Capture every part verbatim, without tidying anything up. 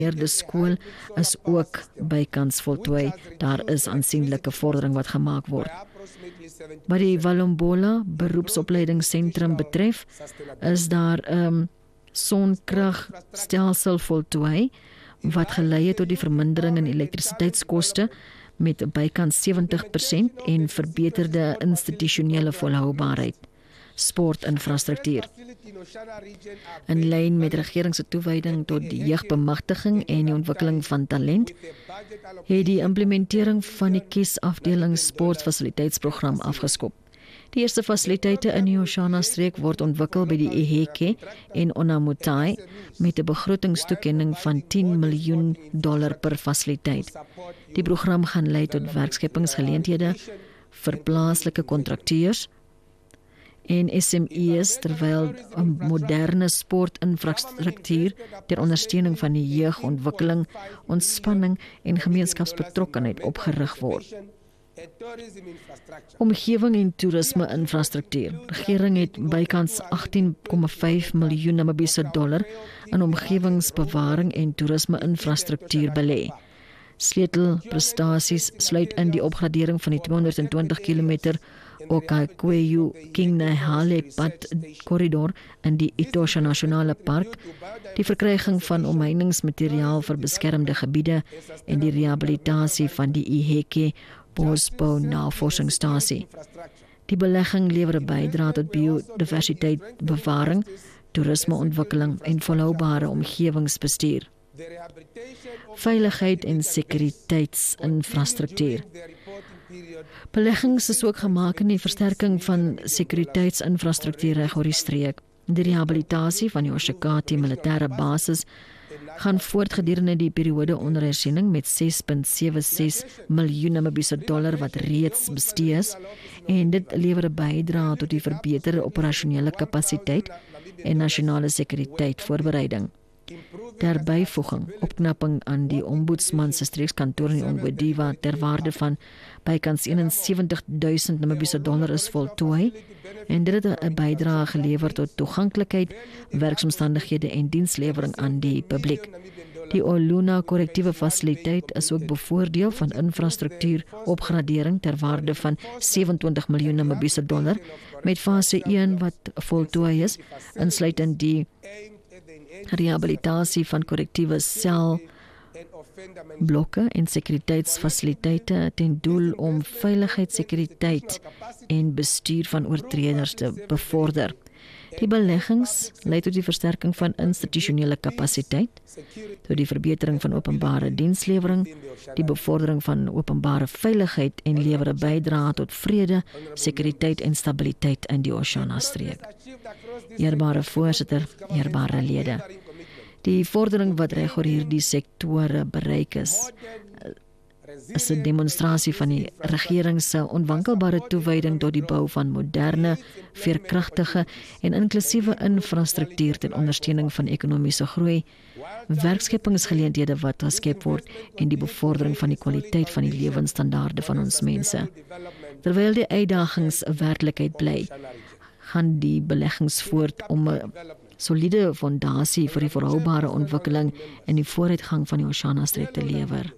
De skool is ook bykans voltooi. Daar is aansienlike vordering wat gemaak word. Wat die Walombola beroepsopleidingsentrum betref, is daar 'n um, sonkragstelsel voltooi wat gelei het tot die vermindering in elektrisiteitskoste met bykans sewentig persent en verbeterde institusionele volhoubaarheid. Sportinfrastruktuur. In lyn met regering se toewyding tot die jeugbemagtiging en die ontwikkeling van talent, het die implementering van die kiesafdeling sportfasiliteitsprogram afgeskop. Die eerste fasiliteite in die Oshana streek word ontwikkel by die Iheke en Onamutai met 'n begrotingstoekenning van tien miljoen dollar per fasiliteit. Die program gaan lei tot werkskepingsgeleenthede vir plaaslike kontrakteurs en S M E's terwyl 'n moderne sportinfrastruktuur ter ondersteuning van die jeugontwikkeling, ontspanning en gemeenskapsbetrokkenheid opgerig word. Omgewing en toerisme infrastruktuur. Die regering het bykans agttien komma vyf miljoen Namibiese dollar in omgewingsbewaring en toerisme infrastruktuur belê. Sleutelprestasies sluit in die opgradering van die tweehonderdtwintig kilometer Okakweyu Kingnahale pad korridor in die Etosha Nasionale Park, die verkryging van omheiningsmateriaal vir beskermde gebiede en die rehabilitasie van die Iheke Bosbou navorsingsstasie. Die belegging lewer 'n bydrae tot biodiversiteitsbewaring, toerismeontwikkeling en volhoubare omgewingsbestuur. Veiligheid en sekuriteitsinfrastruktuur. Beleggings is ook gemaak in die versterking van sekuriteitsinfrastruktuur reg oor die streek. Die rehabilitasie van die Oshakati militêre basis gaan voort gedurende die periode onder hersiening met ses komma sewe ses miljoen Namibiese dollar wat reeds bestee is, en dit lewer 'n bydrae tot die verbeterde operasionele kapasiteit en nasionale sekuriteit voorbereiding. Ter byvoeging, opknapping aan die ombudsman se streekskantoor in Ongwediva ter waarde van bykans eenensewentig duisend Namibiese dollar is voltooi, en dit het 'n bydrae gelewer tot toeganklikheid, werksomstandighede en dienslewering aan die publiek. Die Oluna korrektiewe fasiliteit is ook bevoordeel van infrastruktuur opgradering ter waarde van sewenentwintig miljoen Namibiese dollar, met fase een wat voltooi is, insluitend die rehabilitasie van korrektiewe selblokke en sekuriteitsfasiliteite ten doel om veiligheid, sekuriteit en bestuur van oortreders te bevorder. Die beleggings lei tot die versterking van institusionele kapasiteit, tot die verbetering van openbare dienslewering, die bevordering van openbare veiligheid en lewer 'n bydrae tot vrede, sekuriteit en stabiliteit in die Oshana-streek. Eerbare voorsitter, eerbare lede. Die vordering wat reg oor hierdie sektore bereik is, is 'n demonstrasie van die regering se onwankelbare toewyding tot die bou van moderne, veerkragtige en inklusiewe infrastruktuur ter ondersteuning van ekonomiese groei, werkskepingsgeleenthede wat geskep word en die bevordering van die kwaliteit van die lewensstandaarde van ons mense. Terwyl die uitdagings 'n werklikheid bly, gaan die beleggings voort om 'n soliede fondasie vir die volhoubare ontwikkeling en die vooruitgang van die Oshana-streek te lewer.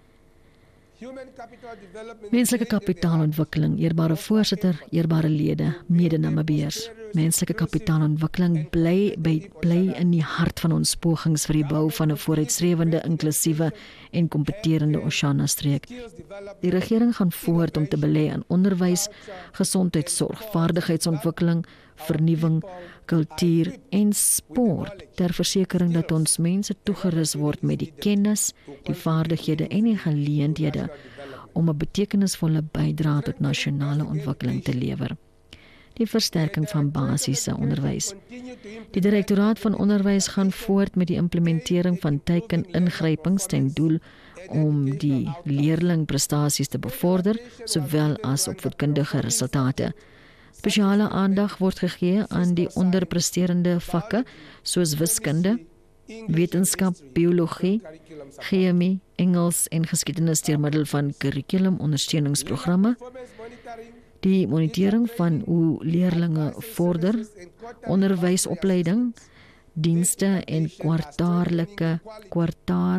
Menslike kapitaalontwikkeling, eerbare voorsitter, eerbare lede, mede-Namibiërs. Menslike kapitaalontwikkeling bly by bly in die hart van ons pogings vir die bou van 'n vooruitstrewende, inklusiewe en kompeterende Oshana-streek. Die regering gaan voort om te belê in onderwys, gesondheidsorg, vaardigheidsontwikkeling, vernuwing, kultuur en sport ter versekering dat ons mense toegerus word met die kennis, die vaardighede en die geleenthede om 'n betekenisvolle bydrae tot nasionale ontwikkeling te lewer. Die versterking van basiese onderwys. Die Direktoraat van Onderwys gaan voort met die implementering van teikeningrypings ten doel om die leerlingprestasies te bevorder, sowel as opvoedkundige resultate. Spesiale aandag word gegee aan die onderpresterende vakke soos wiskunde, wetenskap, biologie, chemie, Engels en geskiedenis deur middel van kurrikulumondersteuningsprogramme, die monitering van hoe leerlinge vorder, onderwysopleiding, dienste en kwartaalike kwartaar